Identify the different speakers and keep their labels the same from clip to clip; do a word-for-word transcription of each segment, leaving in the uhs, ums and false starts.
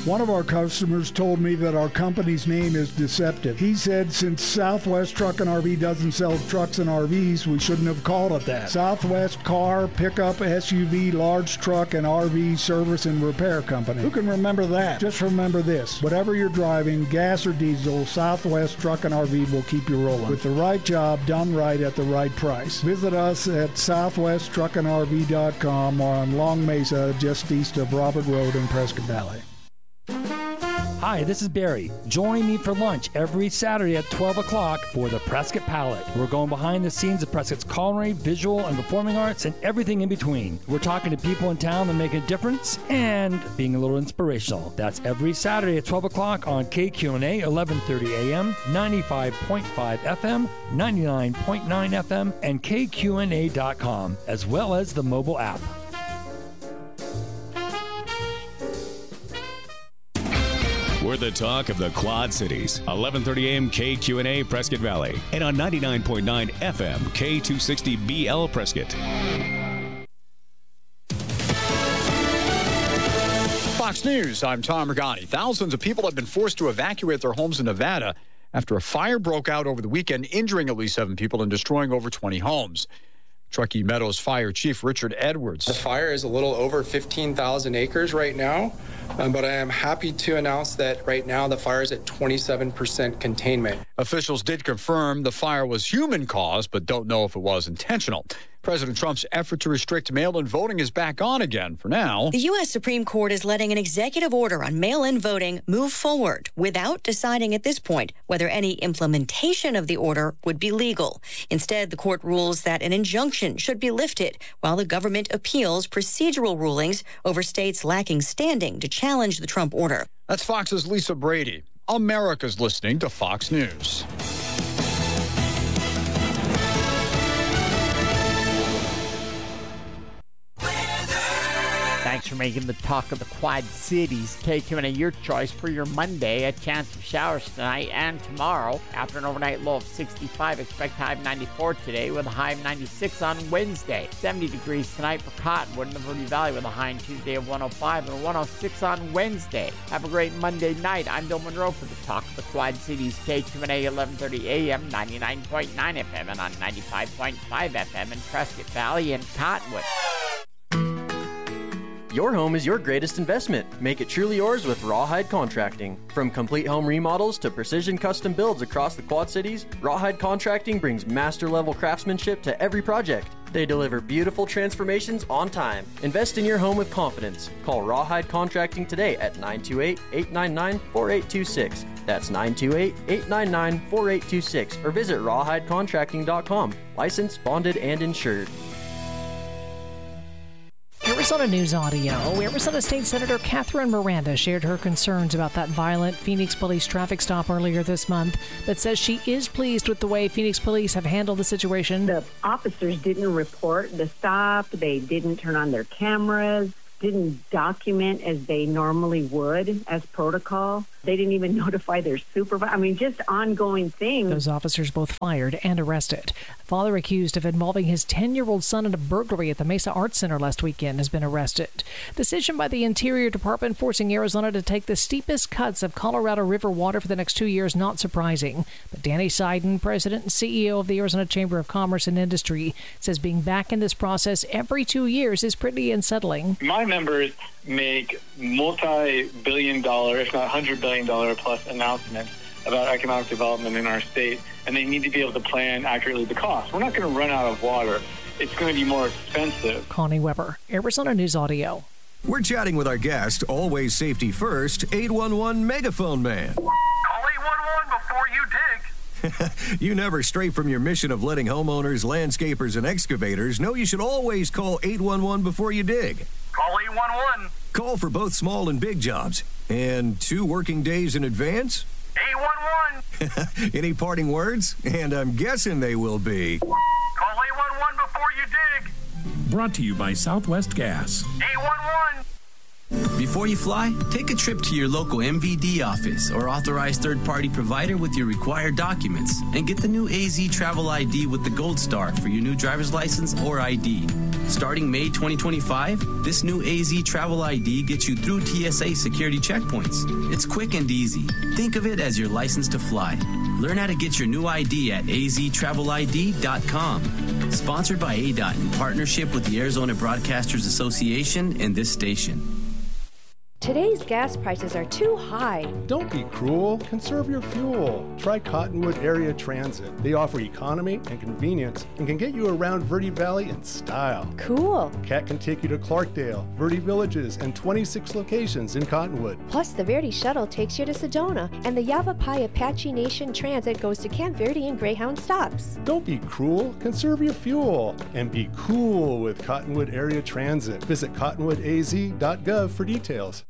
Speaker 1: One of our customers told me that our company's name is deceptive. He said since Southwest Truck and R V doesn't sell trucks and R Vs, we shouldn't have called it that. Southwest Car, Pickup, S U V, Large Truck, and R V Service and Repair Company. Who can remember that? Just remember this. Whatever you're driving, gas or diesel, Southwest Truck and R V will keep you rolling. With the right job done right at the right price. Visit us at southwest truck and r v dot com or on Long Mesa, just east of Robert Road in Prescott Valley.
Speaker 2: Hi, this is Barry. Join me for lunch every Saturday at twelve o'clock for the Prescott Palette. We're going behind the scenes of Prescott's culinary, visual, and performing arts, and everything in between. We're talking to people in town that make a difference and being a little inspirational. That's every Saturday at twelve o'clock on K Q N A, eleven thirty A M, ninety-five point five F M, ninety-nine point nine F M, and K Q N A dot com, as well as the mobile app.
Speaker 3: We're the talk of the Quad Cities. eleven thirty A M K Q N A Prescott Valley. And on ninety-nine point nine F M K two sixty B L Prescott.
Speaker 4: Fox News, I'm Tom Regani. Thousands of people have been forced to evacuate their homes in Nevada after a fire broke out over the weekend, injuring at least seven people and destroying over twenty homes. Truckee Meadows Fire Chief Richard Edwards.
Speaker 5: The fire is a little over fifteen thousand acres right now, um, but I am happy to announce that right now the fire is at twenty-seven percent containment.
Speaker 4: Officials did confirm the fire was human-caused, but don't know if it was intentional. President Trump's effort to restrict mail-in voting is back on again for now.
Speaker 6: The U S Supreme Court is letting an executive order on mail-in voting move forward without deciding at this point whether any implementation of the order would be legal. Instead, the court rules that an injunction should be lifted while the government appeals procedural rulings over states lacking standing to challenge the Trump order.
Speaker 4: That's Fox's Lisa Brady. America's listening to Fox News.
Speaker 7: Thanks for making the talk of the Quad Cities. K Q N A, your choice for your Monday. A chance of showers tonight and tomorrow. After an overnight low of sixty-five, expect high of ninety-four today with a high of ninety-six on Wednesday. seventy degrees tonight for Cottonwood in the Verde Valley with a high on Tuesday of one oh five and one oh six on Wednesday. Have a great Monday night. I'm Bill Monroe for the talk of the Quad Cities. K Q N A, eleven thirty A M, ninety-nine point nine F M, and on ninety-five point five F M in Prescott Valley and Cottonwood.
Speaker 8: Your home is your greatest investment. Make it truly yours with Rawhide Contracting. From complete home remodels to precision custom builds across the Quad Cities, Rawhide Contracting brings master-level craftsmanship to every project. They deliver beautiful transformations on time. Invest in your home with confidence. Call Rawhide Contracting today at nine two eight, eight nine nine, four eight two six. That's nine two eight, eight nine nine, four eight two six or visit rawhide contracting dot com. Licensed, bonded, and insured.
Speaker 9: Arizona News Audio. Arizona State Senator Catherine Miranda shared her concerns about that violent Phoenix police traffic stop earlier this month, but says she is pleased with the way Phoenix police have handled the situation.
Speaker 10: The officers didn't report the stop. They didn't turn on their cameras, didn't document as they normally would as protocol. They didn't even notify their supervisor. I mean, just ongoing things.
Speaker 9: Those officers both fired and arrested. Father accused of involving his ten-year-old son in a burglary at the Mesa Arts Center last weekend has been arrested. Decision by the Interior Department forcing Arizona to take the steepest cuts of Colorado River water for the next two years, not surprising. But Danny Seiden, president and C E O of the Arizona Chamber of Commerce and Industry, says being back in this process every two years is pretty unsettling.
Speaker 11: My members make multi-billion dollar, if not one hundred billion dollar plus announcements about economic development in our state, and they need to be able to plan accurately the cost. We're not going to run out of water. It's going to be more expensive.
Speaker 9: Connie Weber, Arizona News Audio.
Speaker 12: We're chatting with our guest, always safety first, eight one one Megaphone Man.
Speaker 13: Call eight one one before you dig.
Speaker 12: You never stray from your mission of letting homeowners, landscapers, and excavators know you should always call eight one one before you dig.
Speaker 13: Call eight one one.
Speaker 12: Call for both small and big jobs. And two working days in advance?
Speaker 13: eight one one.
Speaker 12: Any parting words? And I'm guessing they will be.
Speaker 13: Call eight one one before you dig.
Speaker 14: Brought to you by Southwest Gas.
Speaker 13: eight one one.
Speaker 15: Before you fly, take a trip to your local M V D office or authorized third-party provider with your required documents and get the new A Z Travel I D with the Gold Star for your new driver's license or I D. Starting May twenty twenty-five, this new A Z Travel I D gets you through T S A security checkpoints. It's quick and easy. Think of it as your license to fly. Learn how to get your new I D at a z travel I D dot com. Sponsored by A D O T in partnership with the Arizona Broadcasters Association and this station.
Speaker 16: Today's gas prices are too high.
Speaker 17: Don't be cruel. Conserve your fuel. Try Cottonwood Area Transit. They offer economy and convenience and can get you around Verde Valley in style.
Speaker 16: Cool.
Speaker 17: Cat can take you to Clarkdale, Verde Villages, and twenty-six locations in Cottonwood.
Speaker 16: Plus, the Verde Shuttle takes you to Sedona, and the Yavapai Apache Nation Transit goes to Camp Verde and Greyhound stops.
Speaker 17: Don't be cruel. Conserve your fuel. And be cool with Cottonwood Area Transit. Visit cottonwood a z dot gov for details.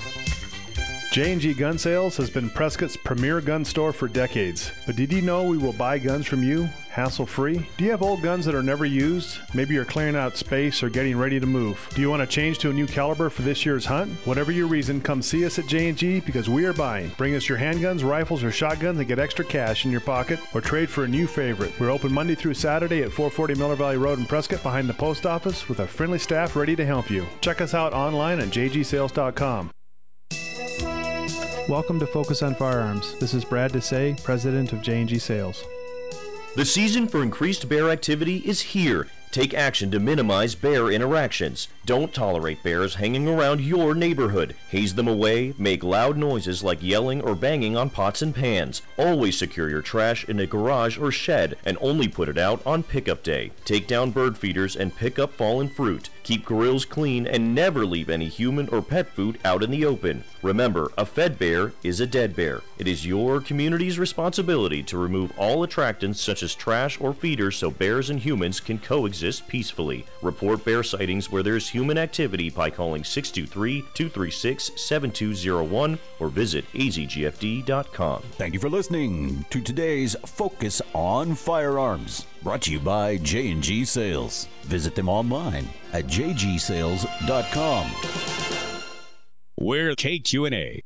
Speaker 18: J and G Gun Sales has been Prescott's premier gun store for decades. But did you know we will buy guns from you, hassle-free? Do you have old guns that are never used? Maybe you're clearing out space or getting ready to move. Do you want to change to a new caliber for this year's hunt? Whatever your reason, come see us at J and G because we are buying. Bring us your handguns, rifles, or shotguns and get extra cash in your pocket or trade for a new favorite. We're open Monday through Saturday at four forty Miller Valley Road in Prescott behind the post office with a friendly staff ready to help you. Check us out online at j g sales dot com. Welcome to Focus on Firearms. This is Brad Desai, president of J and G Sales.
Speaker 19: The season for increased bear activity is here. Take action to minimize bear interactions. Don't tolerate bears hanging around your neighborhood. Haze them away, make loud noises like yelling or banging on pots and pans. Always secure your trash in a garage or shed and only put it out on pickup day. Take down bird feeders and pick up fallen fruit. Keep grills clean and never leave any human or pet food out in the open. Remember, a fed bear is a dead bear. It is your community's responsibility to remove all attractants such as trash or feeders so bears and humans can coexist peacefully. Report bear sightings where there's human activity by calling six two three, two three six, seven two zero one or visit a z g f d dot com.
Speaker 3: Thank you for listening to today's Focus on Firearms, brought to you by J and G Sales. Visit them online at j g sales dot com. We're K Q and A.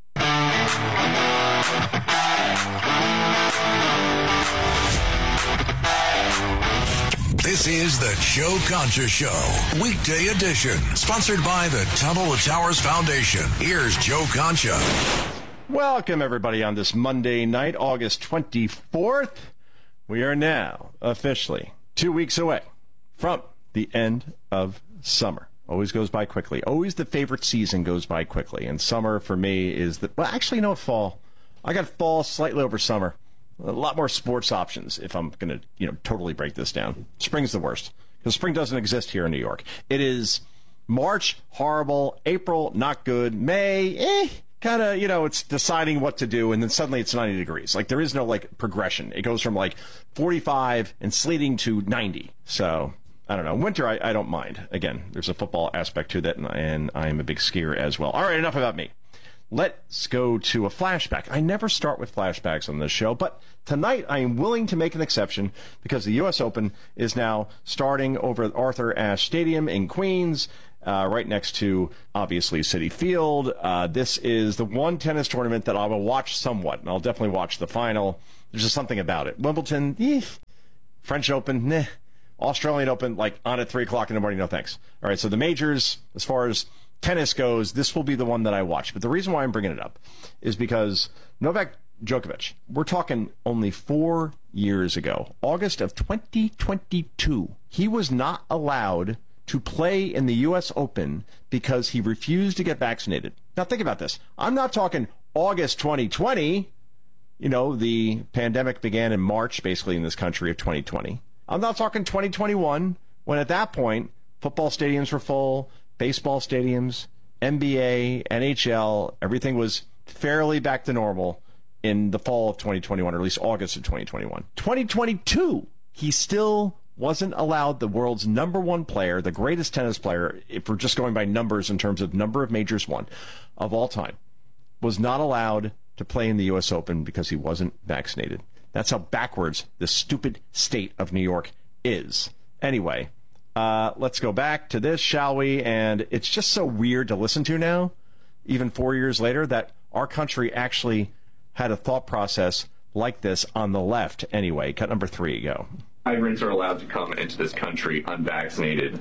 Speaker 20: This is the Joe Concha Show, weekday edition, sponsored by the Tunnel to Towers Foundation. Here's Joe Concha.
Speaker 21: Welcome, everybody, on this Monday night, August twenty-fourth. We are now officially two weeks away from the end of summer. Always goes by quickly. Always the favorite season goes by quickly. And summer, for me, is the... Well, actually, no, fall. I got fall slightly over summer. A lot more sports options if I'm going to, you know, totally break this down. Spring's the worst because spring doesn't exist here in New York. It is March, horrible. April, not good. May, eh, kind of, you know, it's deciding what to do. And then suddenly it's ninety degrees. Like there is no like progression. It goes from like forty-five and sleeting to ninety. So I don't know. Winter, I, I don't mind. Again, there's a football aspect to that. And, and I am a big skier as well. All right, enough about me. Let's go to a flashback. I never start with flashbacks on this show, but tonight I am willing to make an exception because the U S Open is now starting over at Arthur Ashe Stadium in Queens, uh, right next to, obviously, Citi Field. Uh, this is the one tennis tournament that I will watch somewhat, and I'll definitely watch the final. There's just something about it. Wimbledon, eh. French Open, nah. Australian Open, like, on at three o'clock in the morning, no thanks. All right, so the majors, as far as tennis goes, this will be the one that I watch. But the reason why I'm bringing it up is because Novak Djokovic, we're talking only four years ago, August of twenty twenty-two, he was not allowed to play in the U S Open because he refused to get vaccinated. Now think about this. I'm not talking August twenty twenty. You know, the pandemic began in March, basically, in this country of twenty twenty. I'm not talking twenty twenty-one, when at that point, football stadiums were full, baseball stadiums, N B A, N H L, everything was fairly back to normal in the fall of twenty twenty-one, or at least August of twenty twenty-one. twenty twenty-two, he still wasn't allowed, the world's number one player, the greatest tennis player, if we're just going by numbers in terms of number of majors won of all time, was not allowed to play in the U S Open because he wasn't vaccinated. That's how backwards the stupid state of New York is. Anyway, Uh, let's go back to this, shall we? And it's just so weird to listen to now, even four years later, that our country actually had a thought process like this on the left. Anyway, cut number three, go.
Speaker 22: Migrants are allowed to come into this country unvaccinated.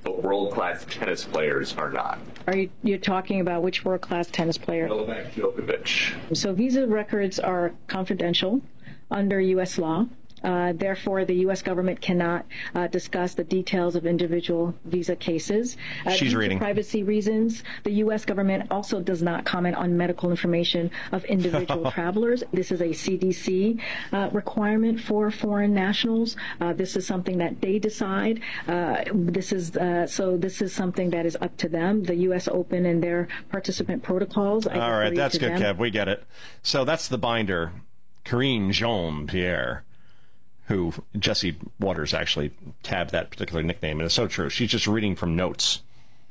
Speaker 1: but world-class tennis players are not.
Speaker 22: Are you you're talking about which world-class tennis player?
Speaker 1: Novak Djokovic.
Speaker 22: So visa records are confidential under U S law. Uh, therefore, the U S government cannot uh, discuss the details of individual visa cases. Uh,
Speaker 21: She's
Speaker 22: due to
Speaker 21: reading.
Speaker 22: privacy reasons, the U S government also does not comment on medical information of individual travelers. This is a C D C uh, requirement for foreign nationals. Uh, this is something that they decide. Uh, this is uh, so. This is something that is up to them. The U S Open and their participant protocols. I
Speaker 21: All right,
Speaker 22: refer you
Speaker 21: that's
Speaker 22: to
Speaker 21: good,
Speaker 22: them.
Speaker 21: Kev. We get it. So that's the binder, Karine Jean-Pierre, who Jesse Waters actually tabbed that particular nickname, and it's so true. She's just reading from notes,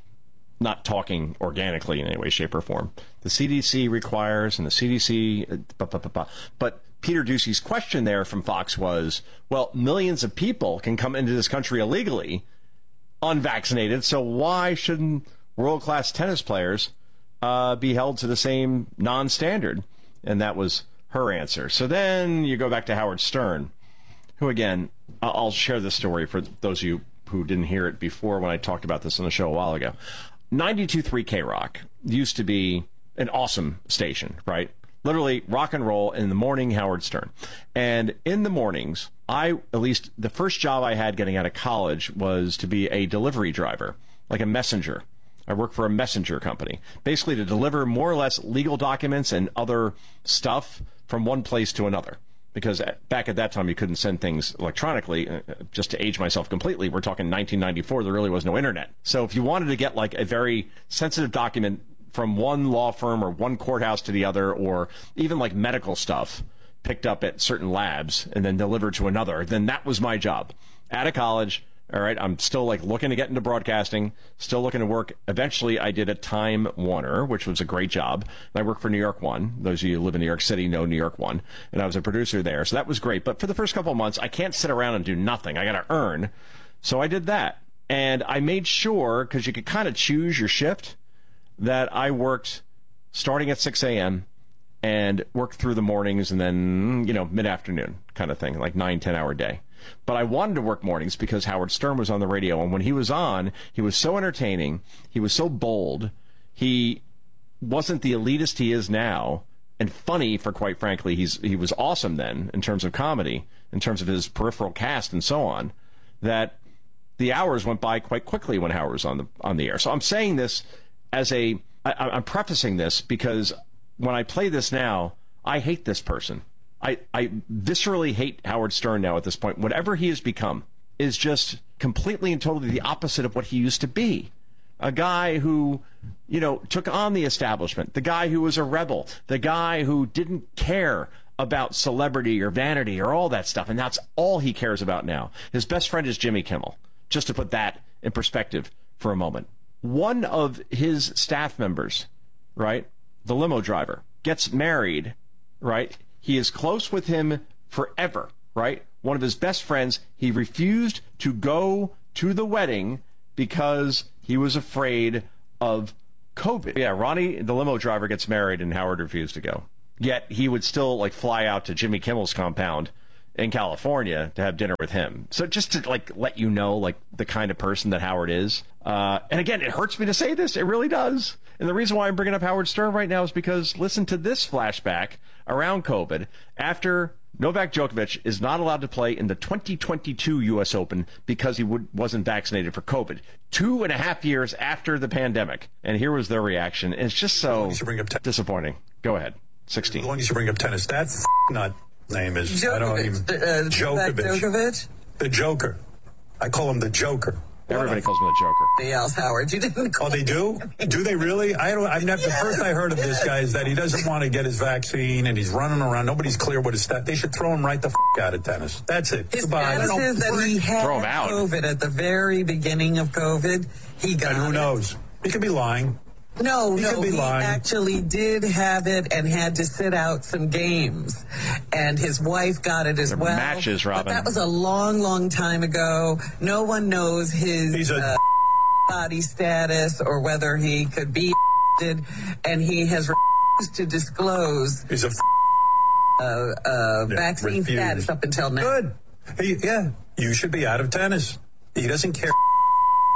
Speaker 21: not talking organically in any way, shape, or form. The C D C requires, and the C D C, uh, bah, bah, bah, bah. But Peter Ducey's question there from Fox was, well, millions of people can come into this country illegally, unvaccinated, so why shouldn't world-class tennis players uh, be held to the same non-standard? And that was her answer. So then you go back to Howard Stern, who, again, I'll share this story for those of you who didn't hear it before when I talked about this on the show a while ago. ninety-two point three K-Rock used to be an awesome station, right? Literally rock and roll in the morning, Howard Stern. And in the mornings, I, at least the first job I had getting out of college was to be a delivery driver, like a messenger. I worked for a messenger company, basically to deliver more or less legal documents and other stuff from one place to another. Because back at that time, you couldn't send things electronically. Uh, just to age myself completely, we're talking nineteen ninety-four. There really was no internet. So if you wanted to get like a very sensitive document from one law firm or one courthouse to the other, or even like medical stuff picked up at certain labs and then delivered to another, then that was my job. Out of college, all right, I'm still like looking to get into broadcasting, still looking to work. Eventually, I did a Time Warner, which was a great job. And I worked for New York One. Those of you who live in New York City know New York One. And I was a producer there, so that was great. But for the first couple of months, I can't sit around and do nothing. I got to earn. So I did that. And I made sure, because you could kind of choose your shift, that I worked starting at six a.m. and worked through the mornings and then, you know, mid-afternoon kind of thing, like nine, ten-hour day. But I wanted to work mornings because Howard Stern was on the radio. And when he was on, he was so entertaining. He was so bold. He wasn't the elitist he is now. And funny, for quite frankly, he's he was awesome then in terms of comedy, in terms of his peripheral cast and so on, that the hours went by quite quickly when Howard was on the on the air. So I'm saying this as a, I, I'm prefacing this because when I play this now, I hate this person. I, I viscerally hate Howard Stern now at this point. Whatever he has become is just completely and totally the opposite of what he used to be. A guy who, you know, took on the establishment, the guy who was a rebel, the guy who didn't care about celebrity or vanity or all that stuff. And that's all he cares about now. His best friend is Jimmy Kimmel, just to put that in perspective for a moment. One of his staff members, right, the limo driver, gets married, right? He is close with him forever, right? One of his best friends, he refused to go to the wedding because he was afraid of COVID. Yeah, Ronnie, the limo driver, gets married and Howard refused to go. Yet he would still like fly out to Jimmy Kimmel's compound in California to have dinner with him. So just to like let you know like the kind of person that Howard is. Uh, and again, it hurts me to say this. It really does. And the reason why I'm bringing up Howard Stern right now is because listen to this flashback around COVID after Novak Djokovic is not allowed to play in the twenty twenty-two U S Open because he would, wasn't vaccinated for COVID. Two and a half years after the pandemic. And here was their reaction. It's just so disappointing. Go ahead. sixteen.
Speaker 23: As long as you bring up tennis, that's not name is.
Speaker 24: Djokovic.
Speaker 23: I don't even.
Speaker 24: Uh,
Speaker 23: Djokovic.
Speaker 24: Djokovic.
Speaker 23: The Joker. I call him the Joker.
Speaker 21: Everybody calls me the Joker.
Speaker 24: The else, Howard. You didn't call
Speaker 23: Oh, they do? Do they really? I don't. I've never.
Speaker 24: Yes.
Speaker 23: The first I heard of this guy is that he doesn't want to get his vaccine and he's running around. Nobody's clear what his stat. They should throw him right the f- out of tennis. That's it.
Speaker 24: His
Speaker 23: Goodbye.
Speaker 24: status is that he had
Speaker 21: Throw him out.
Speaker 24: COVID at the very beginning of COVID. He got
Speaker 23: And who
Speaker 24: it.
Speaker 23: knows? He could be lying.
Speaker 24: No,
Speaker 23: He
Speaker 24: no,
Speaker 23: could be
Speaker 24: he
Speaker 23: lying.
Speaker 24: actually did have it and had to sit out some games. And his wife got it as
Speaker 21: They're
Speaker 24: well.
Speaker 21: matches,
Speaker 24: But
Speaker 21: Robin.
Speaker 24: that was a long, long time ago. No one knows his
Speaker 23: He's a-
Speaker 24: uh, body status or whether he could be and he has refused to disclose
Speaker 23: He's a f-
Speaker 24: uh, uh,
Speaker 23: Yeah,
Speaker 24: vaccine
Speaker 23: refused.
Speaker 24: status up until now.
Speaker 23: Good. He, yeah. You should be out of tennis. He doesn't care.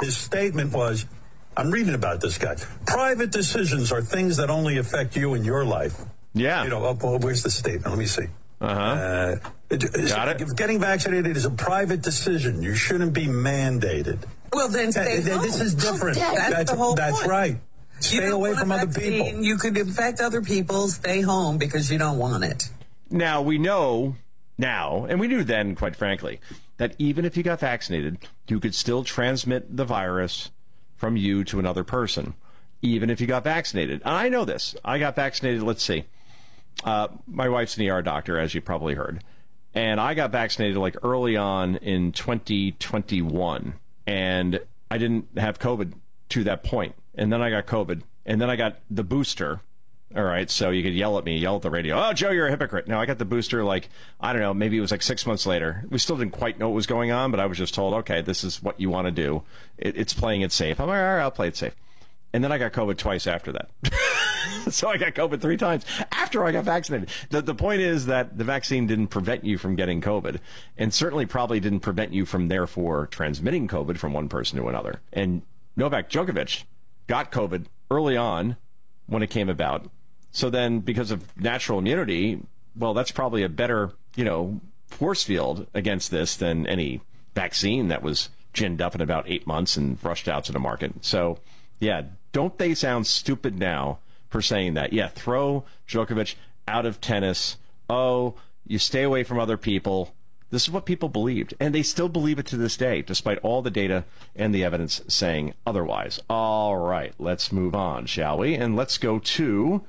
Speaker 23: His statement was, I'm reading about this guy. Private decisions are things that only affect you in your life.
Speaker 21: Yeah.
Speaker 23: You know, oh, well, where's the statement? Let me see.
Speaker 21: Uh-huh.
Speaker 23: Uh,
Speaker 21: Got it.
Speaker 23: Getting vaccinated is a private decision. You shouldn't be mandated.
Speaker 24: Well, then stay
Speaker 23: Uh,
Speaker 24: home.
Speaker 23: This is different.
Speaker 24: Oh, that's,
Speaker 23: that's
Speaker 24: the whole
Speaker 23: that's
Speaker 24: point.
Speaker 23: right. Stay
Speaker 24: You don't
Speaker 23: away
Speaker 24: want
Speaker 23: from
Speaker 24: a
Speaker 23: other
Speaker 24: vaccine,
Speaker 23: people.
Speaker 24: You could infect other people. Stay home because you don't want it.
Speaker 21: Now, we know now, and we knew then, quite frankly, that even if you got vaccinated, you could still transmit the virus from you to another person, even if you got vaccinated. And I know this. I got vaccinated, let's see. Uh, my wife's an E R doctor, as you probably heard. And I got vaccinated like early on in twenty twenty-one. And I didn't have COVID to that point. And then I got COVID. And then I got the booster. All right, so you could yell at me, yell at the radio. Oh, Joe, you're a hypocrite. No, I got the booster like, I don't know, maybe it was like six months later. We still didn't quite know what was going on, but I was just told, okay, this is what you want to do. It, it's playing it safe. I'm like, all right, I'll play it safe. And then I got COVID twice after that. So I got COVID three times after I got vaccinated. The, the point is that the vaccine didn't prevent you from getting COVID, and certainly probably didn't prevent you from therefore transmitting COVID from one person to another. And Novak Djokovic got COVID early on when it came about. So then, because of natural immunity, well, that's probably a better, you know, force field against this than any vaccine that was ginned up in about eight months and rushed out to the market. So, yeah, don't they sound stupid now for saying that? Yeah, throw Djokovic out of tennis. Oh, you stay away from other people. This is what people believed, and they still believe it to this day, despite all the data and the evidence saying otherwise. All right, let's move on, shall we? And let's go to...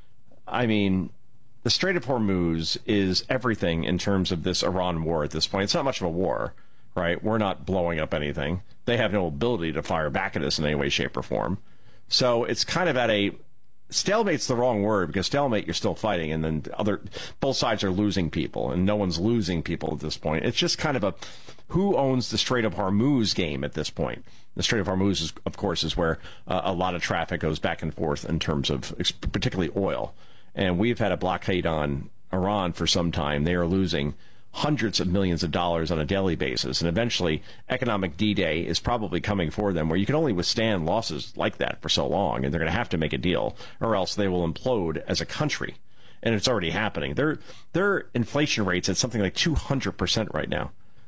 Speaker 21: I mean, the Strait of Hormuz is everything in terms of this Iran war at this point. It's not much of a war, right? We're not blowing up anything. They have no ability to fire back at us in any way, shape, or form. So it's kind of at a... Stalemate's the wrong word, because stalemate, you're still fighting, and then other both sides are losing people, and no one's losing people at this point. It's just kind of a who owns the Strait of Hormuz game at this point. The Strait of Hormuz, is, of course, is where uh, a lot of traffic goes back and forth in terms of particularly oil. And we've had a blockade on Iran for some time. They are losing hundreds of millions of dollars on a daily basis. And eventually, economic D-Day is probably coming for them, where you can only withstand losses like that for so long, and they're going to have to make a deal, or else they will implode as a country. And it's already happening. Their, their inflation rate's at something like two hundred percent right now.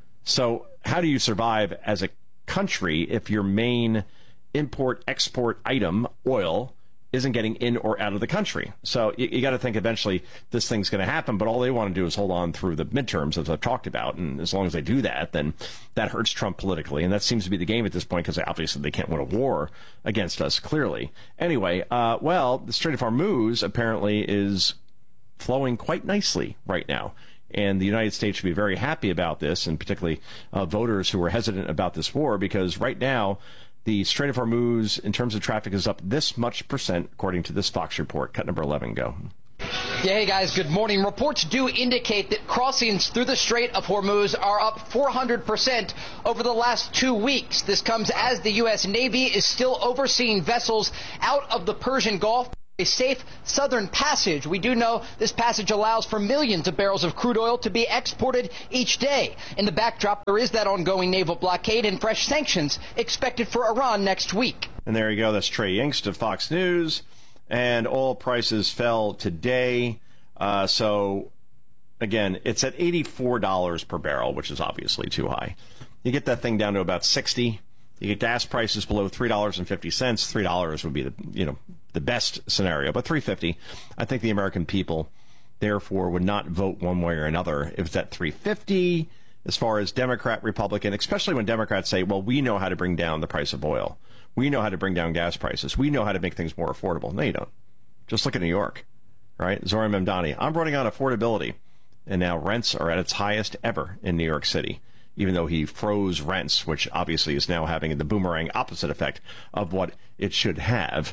Speaker 21: So how do you survive as a country if your main import-export item, oil, isn't getting in or out of the country? So you, you got to think eventually this thing's going to happen, but all they want to do is hold on through the midterms, as I've talked about, and as long as they do that, then that hurts Trump politically, and that seems to be the game at this point, because obviously they can't win a war against us, clearly. Anyway, uh, well, the Strait of Hormuz apparently is flowing quite nicely right now, and the United States should be very happy about this, and particularly uh, voters who are hesitant about this war, because right now the Strait of Hormuz, in terms of traffic, is up this much percent, according to this Fox report. Cut number eleven, go.
Speaker 2: Yeah, hey guys, good morning. Reports do indicate that crossings through the Strait of Hormuz are up four hundred percent over the last two weeks. This comes as the U S Navy is still overseeing vessels out of the Persian Gulf. A safe southern passage. We do know this passage allows for millions of barrels of crude oil to be exported each day. In the backdrop, there is that ongoing naval blockade and fresh sanctions expected for Iran next week.
Speaker 21: And there you go. That's Trey Yingst of Fox News. And oil prices fell today. Uh, so, again, it's at eighty-four dollars per barrel, which is obviously too high. You get that thing down to about sixty dollars. You get gas prices below three dollars and fifty cents. three dollars would be the, you know, the best scenario, but three dollars and fifty cents, I think the American people, therefore, would not vote one way or another if it's at three dollars and fifty cents. As far as Democrat, Republican, especially when Democrats say, well, we know how to bring down the price of oil. We know how to bring down gas prices. We know how to make things more affordable. No, you don't. Just look at New York, right? Zoran Memdani, I'm running on affordability. And now rents are at its highest ever in New York City, even though he froze rents, which obviously is now having the boomerang opposite effect of what it should have.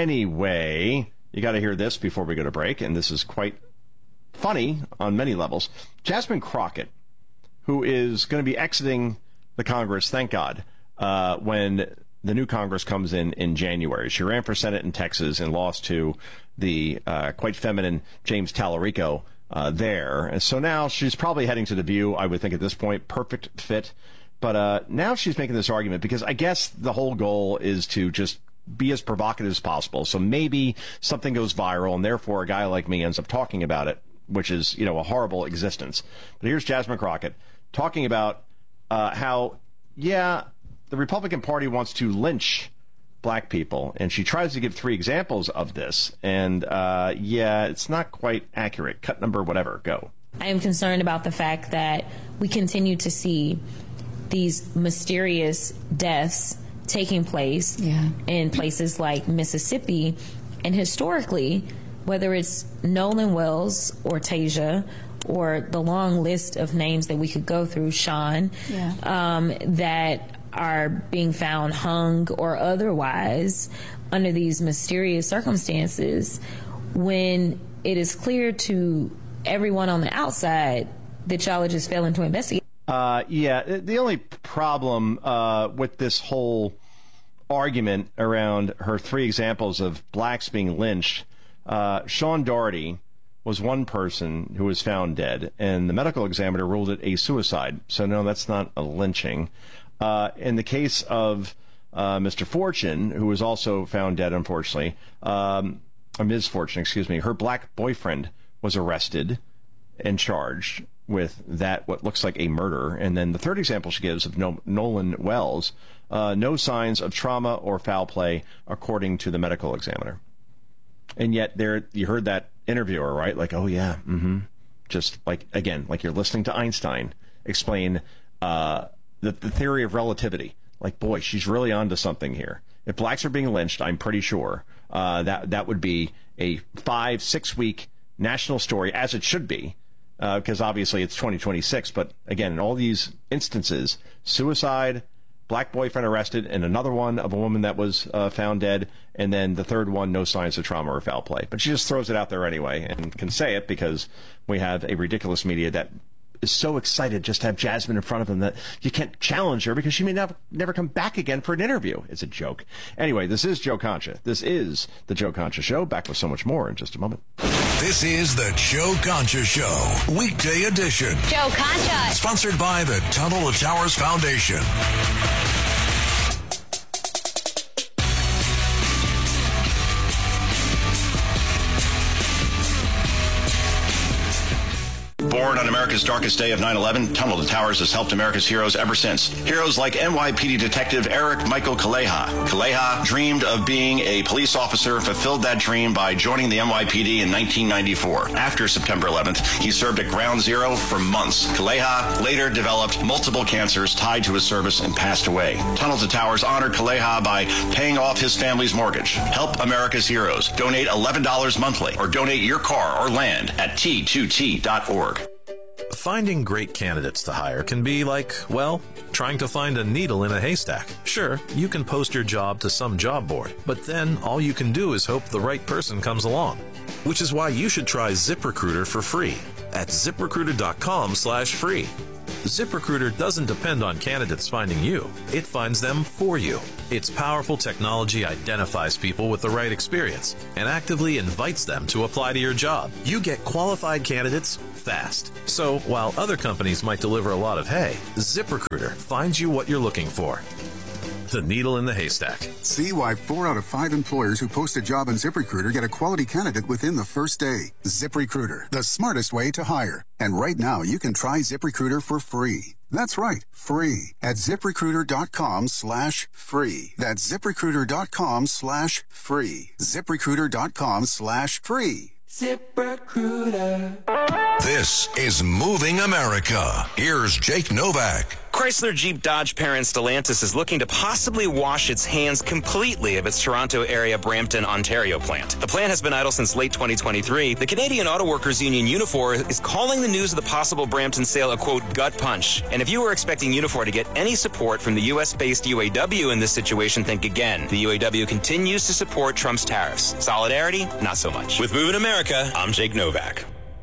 Speaker 21: Anyway, you got to hear this before we go to break, and this is quite funny on many levels. Jasmine Crockett, who is going to be exiting the Congress, thank God, uh, when the new Congress comes in in January. She ran for Senate in Texas and lost to the uh, quite feminine James Tallarico uh, there. And so now she's probably heading to the View, I would think at this point. Perfect fit But uh, now she's making this argument because I guess the whole goal is to just be as provocative as possible. So maybe something goes viral, and therefore a guy like me ends up talking about it, which is, you know, a horrible existence. But here's Jasmine Crockett talking about uh, how, yeah, the Republican Party wants to lynch black people, and she tries to give three examples of this, and uh, yeah, it's not quite accurate. Cut number whatever, go.
Speaker 4: I am concerned about the fact that we continue to see these mysterious deaths taking place yeah. in places like Mississippi, and historically, whether it's Nolan Wells or Tasia or the long list of names that we could go through, Sean, yeah. um, that are being found hung or otherwise under these mysterious circumstances, when it is clear to everyone on the outside that y'all are just failing to investigate.
Speaker 21: Uh, yeah, the only problem uh, with this whole argument around her three examples of blacks being lynched, uh, Sean Doherty was one person who was found dead, and the medical examiner ruled it a suicide. So, no, that's not a lynching. Uh, in the case of uh, Mister Fortune, who was also found dead, unfortunately, um, or Miz Fortune, excuse me, her black boyfriend was arrested and charged with that, what looks like a murder. And then the third example she gives of no- Nolan Wells, uh, no signs of trauma or foul play, according to the medical examiner. And yet there, you heard that interviewer, right? Like, oh, yeah, mm-hmm. Just like, again, like you're listening to Einstein explain uh, the, the theory of relativity. Like, boy, she's really onto something here. If blacks are being lynched, I'm pretty sure uh, that that would be a five, six-week national story, as it should be, because uh, obviously it's twenty twenty-six. But again, in all these instances, suicide, black boyfriend arrested, and another one of a woman that was uh, found dead, and then the third one, no signs of trauma or foul play. But she just throws it out there anyway and can say it because we have a ridiculous media that is so excited just to have Jasmine in front of them that you can't challenge her because she may never, never come back again for an interview. It's a joke. Anyway, this is Joe Concha. This is the Joe Concha Show. Back with so much more in just a moment.
Speaker 20: This is the Joe Concha Show, weekday edition.
Speaker 5: Joe Concha.
Speaker 20: Sponsored by the Tunnel to Towers Foundation.
Speaker 6: Born on America's darkest day of nine eleven, Tunnel to Towers has helped America's heroes ever since. Heroes like N Y P D Detective Eric Michael Kaleha. Kaleha dreamed of being a police officer, fulfilled that dream by joining the N Y P D in nineteen ninety-four. After September eleventh, he served at Ground Zero for months. Kaleha later developed multiple cancers tied to his service and passed away. Tunnel to Towers honored Kaleha by paying off his family's mortgage. Help America's heroes. Donate eleven dollars monthly or donate your car or land at T two T dot org.
Speaker 7: Finding great candidates to hire can be like, well, trying to find a needle in a haystack. Sure, you can post your job to some job board, but then all you can do is hope the right person comes along. Which is why you should try ZipRecruiter for free at ZipRecruiter.com slash free. ZipRecruiter doesn't depend on candidates finding you. It finds them for you. Its powerful technology identifies people with the right experience and actively invites them to apply to your job. You get qualified candidates fast. So while other companies might deliver a lot of hay, ZipRecruiter finds you what you're looking for. The needle in the haystack.
Speaker 25: See why four out of five employers who post a job on ZipRecruiter get a quality candidate within the first day. ZipRecruiter, the smartest way to hire. And right now, you can try ZipRecruiter for free. That's right, free at ZipRecruiter.com slash free. That's ZipRecruiter.com slash free. ZipRecruiter.com slash free.
Speaker 20: ZipRecruiter. This is Moving America. Here's Jake Novak.
Speaker 26: Chrysler Jeep Dodge parent Stellantis is looking to possibly wash its hands completely of its Toronto area Brampton, Ontario plant. The plant has been idle since late twenty twenty-three. The Canadian Auto Workers Union Unifor is calling the news of the possible Brampton sale a, quote, gut punch. And if you were expecting Unifor to get any support from the U S-based U A W in this situation, think again. The U A W continues to support Trump's tariffs. Solidarity, not so much. With Moving America, I'm Jake Novak.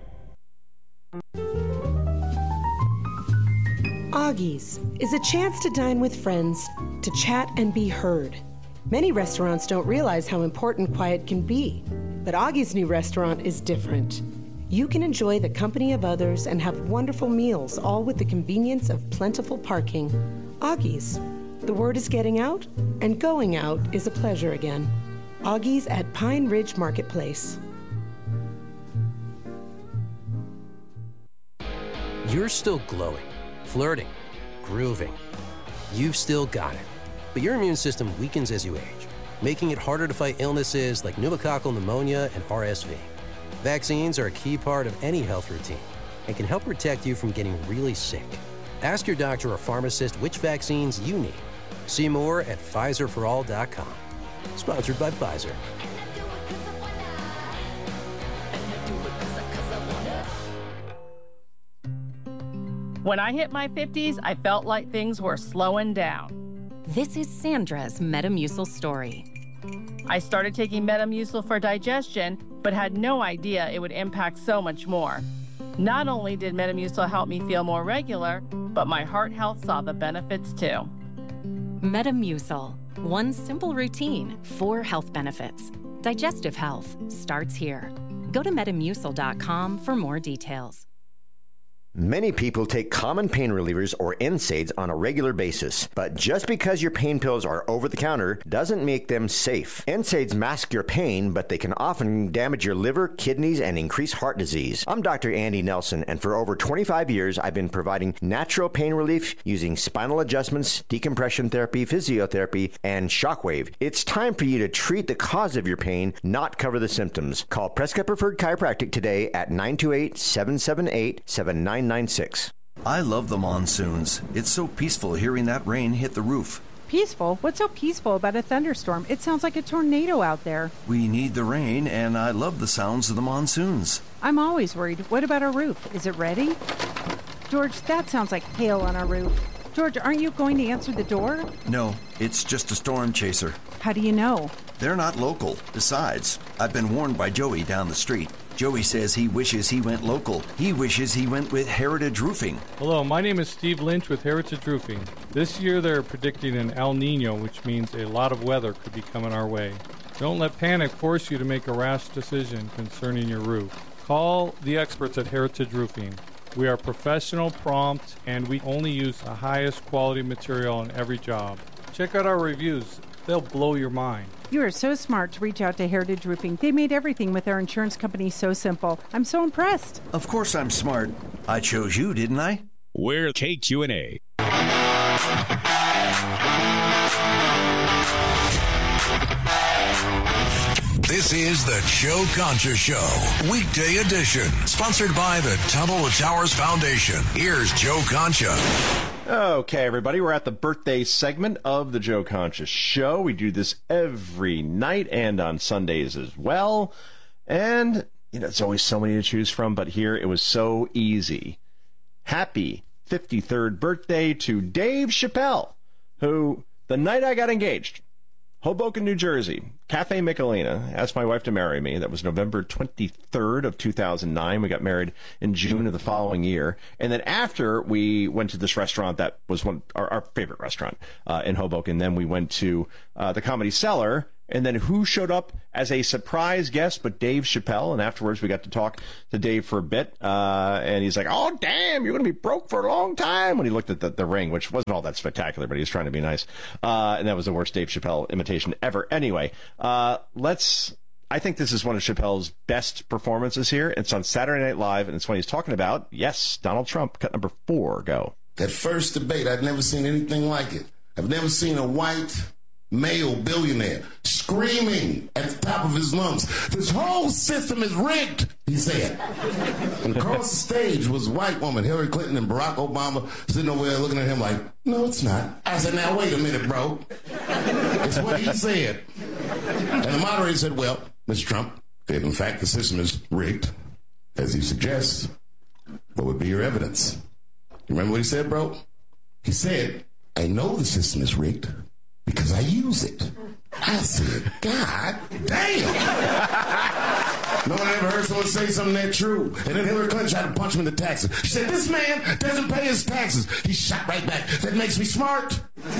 Speaker 27: Augie's is a chance to dine with friends, to chat and be heard. Many restaurants don't realize how important quiet can be, but Augie's new restaurant is different. You can enjoy the company of others and have wonderful meals, all with the convenience of plentiful parking. Augie's. The word is getting out, and going out is a pleasure again. Augie's at Pine Ridge Marketplace.
Speaker 5: You're still glowing, flirting, grooving. You've still got it. But your immune system weakens as you age, making it harder to fight illnesses like pneumococcal pneumonia and R S V. Vaccines are a key part of any health routine and can help protect you from getting really sick. Ask your doctor or pharmacist which vaccines you need. See more at Pfizer for all dot com. Sponsored by Pfizer.
Speaker 8: When I hit my fifties, I felt like things were slowing down.
Speaker 9: This is Sandra's Metamucil story.
Speaker 8: I started taking Metamucil for digestion, but had no idea it would impact so much more. Not only did Metamucil help me feel more regular, but my heart health saw the benefits too.
Speaker 9: Metamucil, one simple routine, four health benefits. Digestive health starts here. Go to metamucil dot com for more details.
Speaker 10: Many people take common pain relievers or N SAIDs on a regular basis, but just because your pain pills are over the counter doesn't make them safe. N SAIDs mask your pain, but they can often damage your liver, kidneys, and increase heart disease. I'm Doctor Andy Nelson, and for over twenty-five years, I've been providing natural pain relief using spinal adjustments, decompression therapy, physiotherapy, and shockwave. It's time for you to treat the cause of your pain, not cover the symptoms. Call Prescott Preferred Chiropractic today at nine two eight, seven seven eight, seven nine nine six.
Speaker 11: I love the monsoons. It's so peaceful hearing that rain hit the roof.
Speaker 12: Peaceful? What's so peaceful about a thunderstorm? It sounds like a tornado out there.
Speaker 11: We need the rain, and I love the sounds of the monsoons.
Speaker 12: I'm always worried. What about our roof? Is it ready? George, that sounds like hail on our roof. George, aren't you going to answer the door?
Speaker 11: No, it's just a storm chaser.
Speaker 12: How do you know?
Speaker 11: They're not local. Besides, I've been warned by Joey down the street. Joey says he wishes he went local. He wishes he went with Heritage Roofing.
Speaker 14: Hello, my name is Steve Lynch with Heritage Roofing. This year they're predicting an El Nino, which means a lot of weather could be coming our way. Don't let panic force you to make a rash decision concerning your roof. Call the experts at Heritage Roofing. We are professional, prompt, and we only use the highest quality material on every job. Check out our reviews. They'll blow your mind.
Speaker 12: You are so smart to reach out to Heritage Roofing. They made everything with their insurance company so simple. I'm so impressed.
Speaker 11: Of course I'm smart. I chose you, didn't I?
Speaker 3: We're K Q and A.
Speaker 20: This is the Joe Concha Show, weekday edition, sponsored by the Tunnel to Towers Foundation. Here's Joe Concha.
Speaker 21: Okay, everybody, we're at the birthday segment of the Joe Concha Show. We do this every night and on Sundays as well. And, you know, it's always so many to choose from, but here it was so easy. Happy fifty-third birthday to Dave Chappelle, who, the night I got engaged, Hoboken, New Jersey, Cafe Michelina, asked my wife to marry me. That was November twenty-third of two thousand nine. We got married in June of the following year. And then after we went to this restaurant that was one our, our favorite restaurant uh, in Hoboken, then we went to uh, the Comedy Cellar. And then who showed up as a surprise guest but Dave Chappelle? And afterwards we got to talk to Dave for a bit. Uh, and he's like, oh, damn, you're going to be broke for a long time. When he looked at the, the ring, which wasn't all that spectacular, but he was trying to be nice. Uh, and that was the worst Dave Chappelle imitation ever. Anyway, uh, let's... I think this is one of Chappelle's best performances here. It's on Saturday Night Live, and it's when he's talking about, yes, Donald Trump. Cut number four, go.
Speaker 28: That first debate, I'd never seen anything like it. I've never seen a white male billionaire screaming at the top of his lungs, this whole system is rigged, he said. And across the stage was a white woman, Hillary Clinton and Barack Obama, sitting over there looking at him like, no, it's not. I said, now, wait a minute, bro. It's what he said. And the moderator said, well, Mister Trump, if in fact the system is rigged, as he suggests, what would be your evidence? You remember what he said, bro? He said, I know the system is rigged because I use it. I said, God damn. No one ever heard someone say something that true. And then Hillary Clinton tried to punch him in the taxes. She said, this man doesn't pay his taxes. He shot right back. That makes me smart.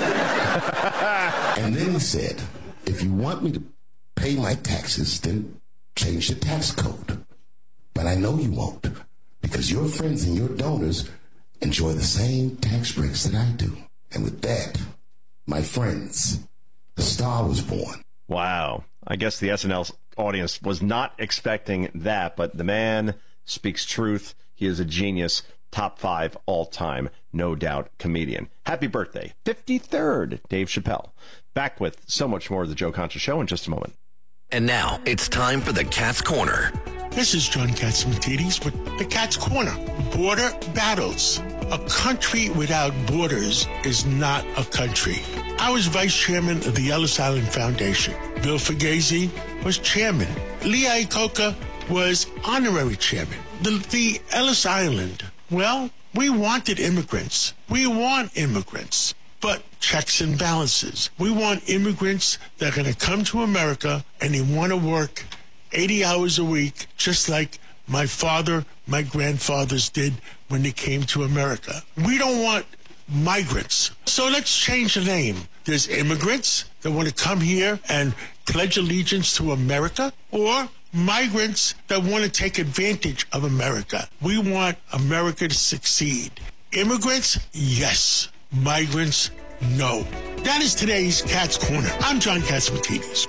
Speaker 28: And then he said, if you want me to pay my taxes, then change the tax code. But I know you won't, because your friends and your donors enjoy the same tax breaks that I do. And with that, my friends, the star was born.
Speaker 21: Wow. I guess the S N L audience was not expecting that, but the man speaks truth. He is a genius. Top five all-time, no doubt, comedian. Happy birthday, fifty-third, Dave Chappelle. Back with so much more of the Joe Concha Show in just a moment.
Speaker 20: And now it's time for the Cat's Corner.
Speaker 1: This is John Katsimatidis with the Cat's Corner. Border battles. A country without borders is not a country. I was vice chairman of the Ellis Island Foundation. Bill Fugazi was chairman. Lee Iacocca was honorary chairman. The, the Ellis Island, well, we wanted immigrants. We want immigrants. But checks and balances. We want immigrants that are going to come to America and they want to work eighty hours a week, just like my father, my grandfathers did when they came to America. We don't want migrants. So let's change the name. There's immigrants that want to come here and pledge allegiance to America, or migrants that want to take advantage of America. We want America to succeed. Immigrants, yes. Migrants, no. That is today's Cat's Corner. I'm John Katsimatidis.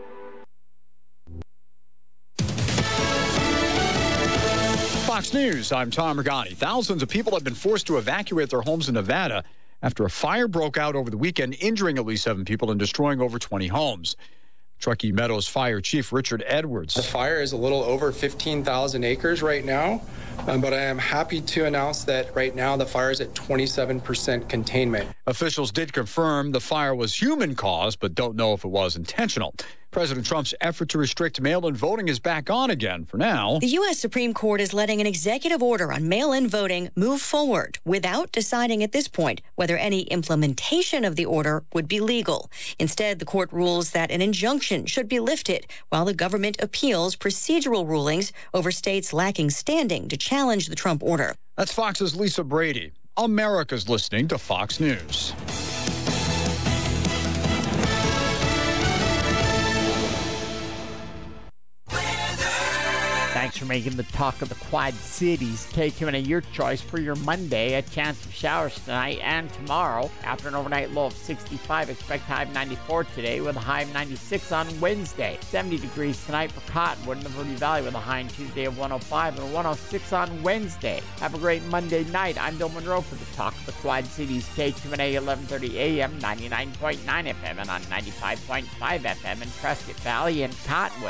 Speaker 13: Fox News, I'm Tom Regani. Thousands of people have been forced to evacuate their homes in Nevada after a fire broke out over the weekend, injuring at least seven people and destroying over twenty homes. Truckee Meadows Fire Chief Richard Edwards.
Speaker 15: The fire is a little over fifteen thousand acres right now, um, but I am happy to announce that right now the fire is at twenty-seven percent containment.
Speaker 13: Officials did confirm the fire was human-caused, but don't know if it was intentional. President Trump's effort to restrict mail-in voting is back on again for now.
Speaker 16: The U S Supreme Court is letting an executive order on mail-in voting move forward without deciding at this point whether any implementation of the order would be legal. Instead, the court rules that an injunction should be lifted while the government appeals procedural rulings over states lacking standing to challenge the Trump order.
Speaker 13: That's Fox's Lisa Brady. America's listening to Fox News.
Speaker 17: Thanks for making the talk of the Quad Cities K Q and A your choice for your Monday. A chance of showers tonight and tomorrow. After an overnight low of sixty-five, expect high of ninety-four today with a high of ninety-six on Wednesday. seventy degrees tonight for Cottonwood in the Verde Valley with a high on Tuesday of one oh five and a one oh six on Wednesday. Have a great Monday night. I'm Bill Monroe for the talk of the Quad Cities K Q and A eleven thirty A M, ninety-nine point nine F M and on ninety-five point five F M in Prescott Valley and Cottonwood.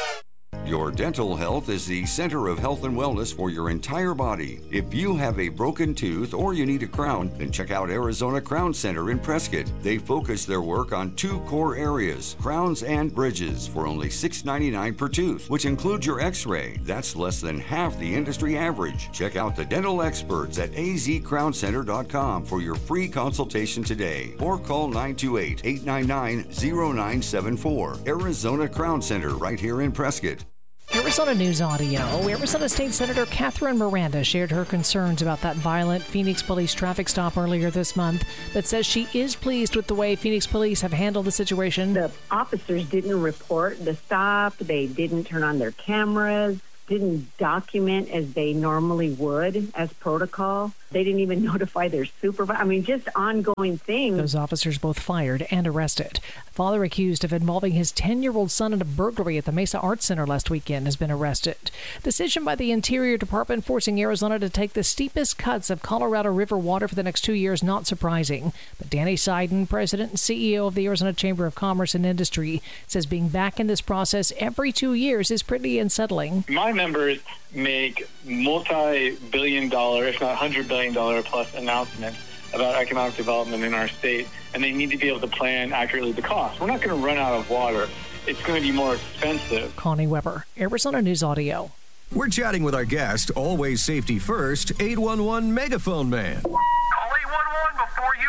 Speaker 18: Your dental health is the center of health and wellness for your entire body. If you have a broken tooth or you need a crown, then check out Arizona Crown Center in Prescott. They focus their work on two core areas, crowns and bridges, for only six dollars and ninety-nine cents per tooth, which includes your x-ray. That's less than half the industry average. Check out the dental experts at a z crown center dot com for your free consultation today, or call nine two eight, eight nine nine, zero nine seven four. Arizona Crown Center right here in Prescott.
Speaker 19: Arizona News Audio. Arizona State Senator Catherine Miranda shared her concerns about that violent Phoenix police traffic stop earlier this month, but says she is pleased with the way Phoenix police have handled the situation.
Speaker 22: The officers didn't report the stop. They didn't turn on their cameras, didn't document as they normally would as protocol. They didn't even notify their supervisor. I mean, just ongoing things.
Speaker 19: Those officers both fired and arrested. Father accused of involving his ten-year-old son in a burglary at the Mesa Arts Center last weekend has been arrested. Decision by the Interior Department forcing Arizona to take the steepest cuts of Colorado River water for the next two years, not surprising. But Danny Seiden, president and C E O of the Arizona Chamber of Commerce and Industry, says being back in this process every two years is pretty unsettling.
Speaker 29: My members make multi-billion dollar, if not one hundred billion dollar plus announcements about economic development in our state, and they need to be able to plan accurately the cost. We're not going to run out of water. It's going to be more expensive.
Speaker 19: Connie Weber, Arizona News Audio.
Speaker 30: We're chatting with our guest, always safety first, eight one one Megaphone Man.
Speaker 31: Call eight one one before you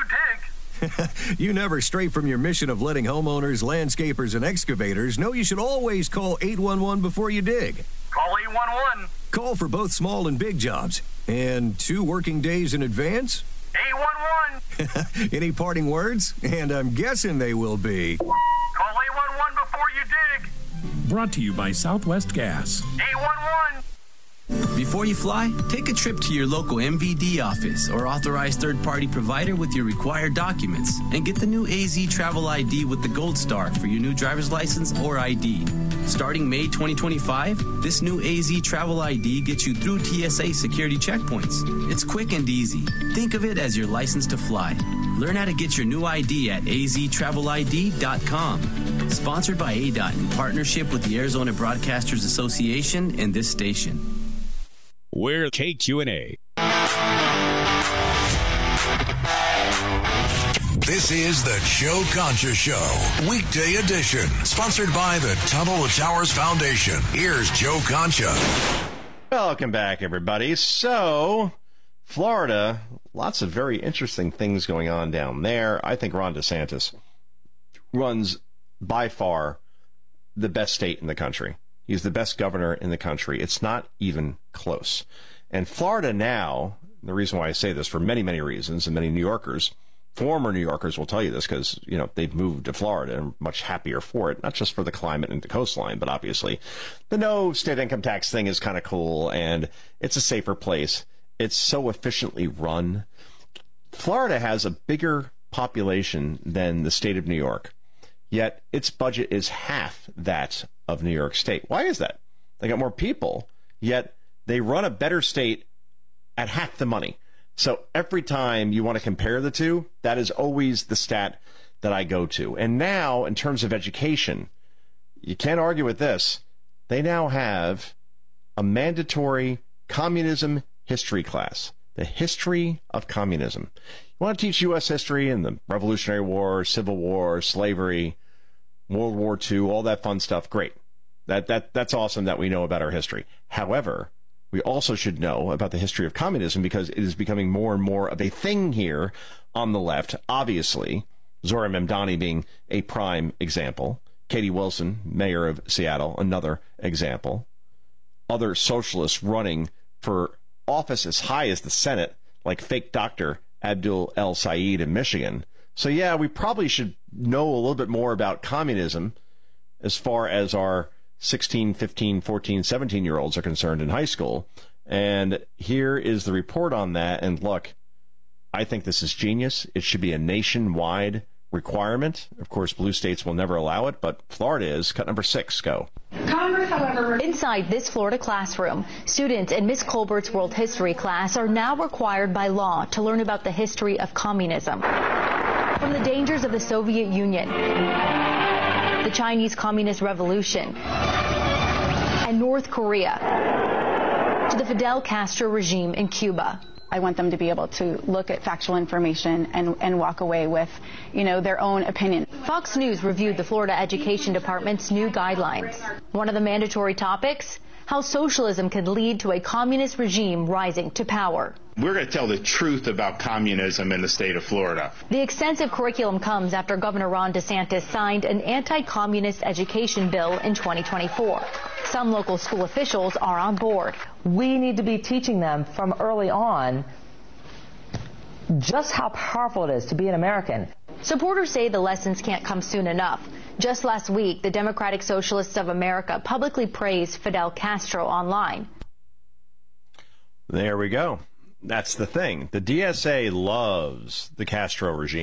Speaker 31: dig.
Speaker 30: You never stray from your mission of letting homeowners, landscapers, and excavators know you should always call eight one one before you dig.
Speaker 31: Call eight one one.
Speaker 30: Call for both small and big jobs. And two working days in advance?
Speaker 31: eight one one.
Speaker 30: Any parting words? And I'm guessing they will be.
Speaker 31: Call eight one one before you dig.
Speaker 32: Brought to you by Southwest Gas.
Speaker 31: eight one one.
Speaker 2: Before you fly, take a trip to your local M V D office or authorized third-party provider with your required documents and get the new A Z Travel I D with the Gold Star for your new driver's license or I D. Starting May twenty twenty-five, this new A Z Travel I D gets you through T S A security checkpoints. It's quick and easy. Think of it as your license to fly. Learn how to get your new I D at A Z travel I D dot com. Sponsored by A D O T in partnership with the Arizona Broadcasters Association and this station.
Speaker 3: We're K Q and A.
Speaker 20: This is the Joe Concha Show, weekday edition, sponsored by the Tunnel to Towers Foundation. Here's Joe Concha.
Speaker 21: Welcome back, everybody. So, Florida, lots of very interesting things going on down there. I think Ron DeSantis runs by far the best state in the country. He's the best governor in the country. It's not even close. And Florida now, the reason why I say this for many, many reasons, and many New Yorkers, former New Yorkers will tell you this because, you know, they've moved to Florida and are much happier for it, not just for the climate and the coastline, but obviously the no state income tax thing is kind of cool and it's a safer place. It's so efficiently run. Florida has a bigger population than the state of New York, yet its budget is half that of New York State. Why is that? They got more people, yet they run a better state at half the money. So every time you want to compare the two, that is always the stat that I go to. And now, in terms of education, you can't argue with this. They now have a mandatory communism history class, the history of communism. You want to teach U S history and the Revolutionary War, Civil War, slavery, World War Two, all that fun stuff, great. That that that's awesome that we know about our history. However, we also should know about the history of communism because it is becoming more and more of a thing here on the left. Obviously, Zohran Mamdani being a prime example. Katie Wilson, mayor of Seattle, another example. Other socialists running for office as high as the Senate, like fake Doctor Abdul El Sayed in Michigan. So yeah, we probably should know a little bit more about communism as far as our sixteen, fifteen, fourteen, seventeen-year-olds are concerned in high school. And here is the report on that. And look, I think this is genius. It should be a nationwide requirement. Of course, blue states will never allow it, but Florida is. Cut number six, go.
Speaker 4: Congress, however, inside this Florida classroom, students in Miss Colbert's World History class are now required by law to learn about the history of communism. From the dangers of the Soviet Union, the Chinese Communist Revolution, and North Korea, to the Fidel Castro regime in Cuba.
Speaker 5: I want them to be able to look at factual information and, and walk away with, you know, their own opinion.
Speaker 4: Fox News reviewed the Florida Education Department's new guidelines. One of the mandatory topics, how socialism could lead to a communist regime rising to power.
Speaker 6: We're going to tell the truth about communism in the state of Florida.
Speaker 4: The extensive curriculum comes after Governor Ron DeSantis signed an anti-communist education bill in twenty twenty-four. Some local school officials are on board.
Speaker 7: We need to be teaching them from early on just how powerful it is to be an American.
Speaker 4: Supporters say the lessons can't come soon enough. Just last week, the Democratic Socialists of America publicly praised Fidel Castro online.
Speaker 21: There we go. That's the thing. The D S A loves the Castro regime.